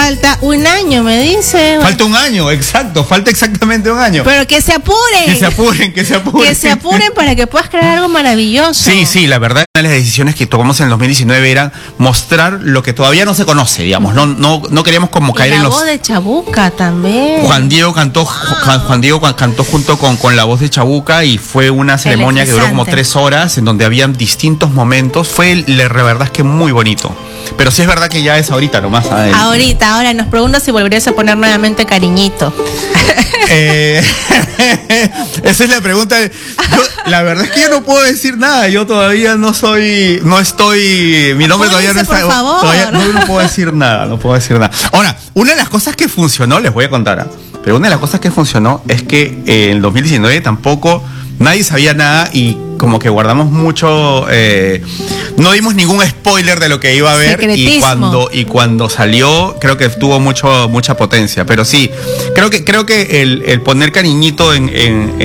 Falta un año, me dice. Falta un año, exacto, falta exactamente un año. Pero que se apuren. Que se apuren. Que se apuren para que puedas crear algo maravilloso. Sí, la verdad, una de las decisiones que tomamos en el 2019 era mostrar lo que todavía no se conoce, digamos. No queríamos como caer en los... La voz de Chabuca también. Juan Diego cantó junto con la voz de Chabuca y fue una ceremonia que duró como 3 horas en donde habían distintos momentos. La verdad es que muy bonito. Pero sí es verdad que ya es ahorita nomás. Ahora nos pregunta si volverías a poner nuevamente Cariñito. Esa es la pregunta. La verdad es que yo no puedo decir nada. Yo todavía mi nombre todavía no está. Por favor. Todavía no puedo decir nada. Ahora, una de las cosas que funcionó, les voy a contar, pero una de las cosas que funcionó es que en el 2019 tampoco nadie sabía nada y como que guardamos mucho, no dimos ningún spoiler de lo que iba a haber. Secretismo. y cuando salió creo que tuvo mucha potencia, pero sí, creo que el poner Cariñito en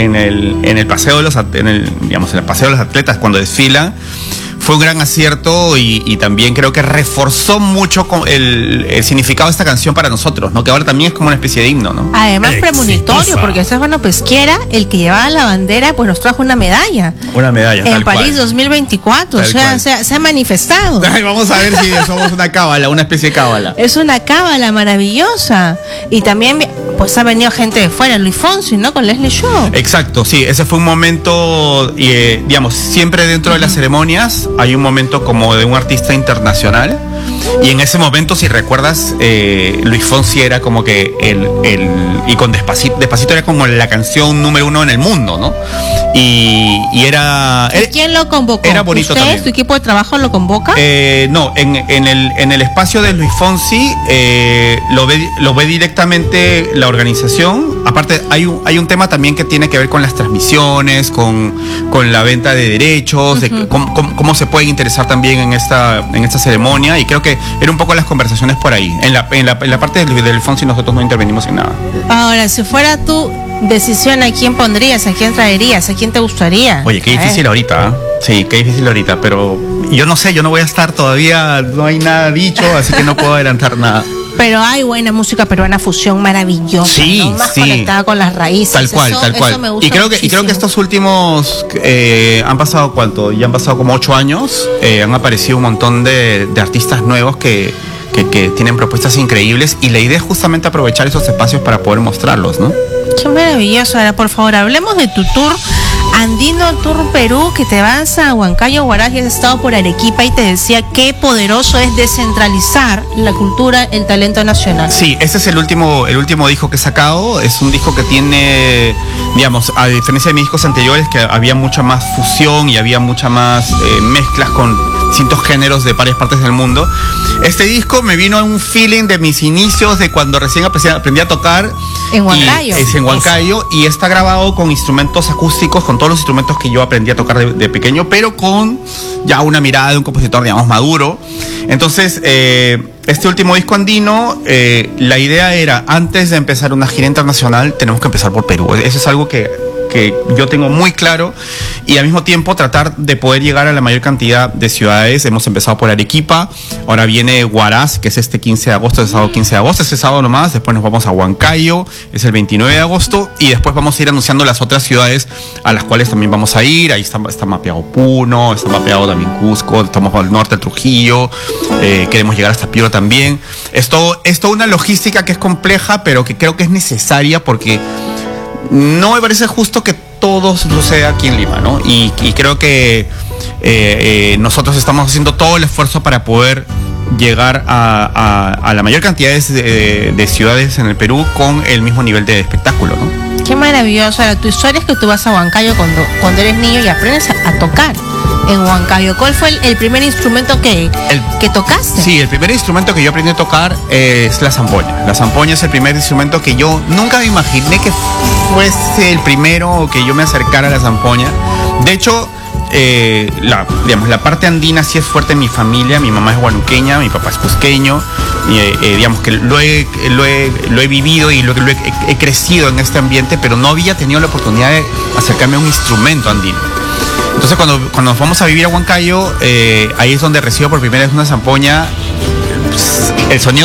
el paseo de los atletas cuando desfilan fue un gran acierto y también creo que reforzó mucho el significado de esta canción para nosotros, ¿no? Que ahora también es como una especie de himno, ¿no? Además premonitorio, porque Stefano Pesquera, el que llevaba la bandera, pues nos trajo una medalla. En París 2024, se ha manifestado. Ay, vamos a ver si somos una especie de cábala. Es una cábala maravillosa. Y también pues ha venido gente de fuera, Luis Fonsi, ¿no? Con Leslie Shaw. Exacto, sí, ese fue un momento, digamos, siempre dentro de las ceremonias hay un momento como de un artista internacional. Y en ese momento, si recuerdas, Luis Fonsi era como que y con Despacito era como la canción número 1 en el mundo, ¿no? Y era... ¿Y quién lo convocó? Era bonito ¿Usted, también. su equipo de trabajo lo convoca? No, en el espacio de Luis Fonsi lo ve directamente la organización. Aparte, hay un tema también que tiene que ver con las transmisiones, con la venta de derechos, de cómo se pueden interesar también en esta ceremonia, y creo que era un poco las conversaciones por ahí. En la parte del Fonsi nosotros no intervenimos en nada. Ahora, si fuera tu decisión, ¿a quién pondrías? ¿A quién traerías? ¿A quién te gustaría? Oye, qué difícil ahorita, ¿eh? Sí, qué difícil ahorita, pero yo no sé, yo no voy a estar todavía, no hay nada dicho, así que no puedo adelantar nada. Pero hay buena música peruana fusión maravillosa, sí, ¿no? Más conectada con las raíces. Tal cual. Eso me gusta y creo que estos últimos han pasado ¿cuánto? Ya han pasado como 8 años. Han aparecido un montón de artistas nuevos que tienen propuestas increíbles, y la idea es justamente aprovechar esos espacios para poder mostrarlos, ¿no? Qué maravilloso. Ahora, por favor, hablemos de tu tour Andino Tour Perú, que te vas a Huancayo, Huaraz, y has estado por Arequipa, y te decía qué poderoso es descentralizar la cultura, el talento nacional. Sí, ese es el último disco que he sacado. Es un disco que tiene, digamos, a diferencia de mis discos anteriores, que había mucha más fusión y había mucha más mezclas con distintos géneros de varias partes del mundo. Este disco me vino a un feeling de mis inicios, de cuando recién aprendí a tocar. En Huancayo. Es en Huancayo, y está grabado con instrumentos acústicos, con todos los instrumentos que yo aprendí a tocar de pequeño, pero con ya una mirada de un compositor, digamos, maduro. Entonces, este último disco andino, la idea era, antes de empezar una gira internacional, tenemos que empezar por Perú. Eso es algo que yo tengo muy claro, y al mismo tiempo tratar de poder llegar a la mayor cantidad de ciudades. Hemos empezado por Arequipa, ahora viene Huaraz, que es este 15 de agosto, el sábado 15 de agosto, ese sábado nomás. Después nos vamos a Huancayo, es el 29 de agosto, y después vamos a ir anunciando las otras ciudades a las cuales también vamos a ir. Ahí está mapeado Puno, está mapeado también Cusco, estamos al norte de Trujillo, queremos llegar hasta Piura también. Es toda una logística que es compleja, pero que creo que es necesaria, porque no me parece justo que todo suceda aquí en Lima, ¿no? Y creo que nosotros estamos haciendo todo el esfuerzo para poder llegar a la mayor cantidad de ciudades en el Perú con el mismo nivel de espectáculo, ¿no? Qué maravilloso. Ahora, tu historia es que tú vas a Huancayo cuando eres niño y aprendes a tocar en Huancayo. ¿Cuál fue el primer instrumento que tocaste? Sí, el primer instrumento que yo aprendí a tocar es la zampoña. La zampoña es el primer instrumento que yo nunca me imaginé que fuese el primero, que yo me acercara a la zampoña. De hecho, la parte andina sí es fuerte en mi familia. Mi mamá es huanuqueña, mi papá es cusqueño, y digamos que lo he vivido y he crecido en este ambiente, pero no había tenido la oportunidad de acercarme a un instrumento andino. Entonces cuando nos vamos a vivir a Huancayo, ahí es donde recibo por primera vez una zampoña. El sonido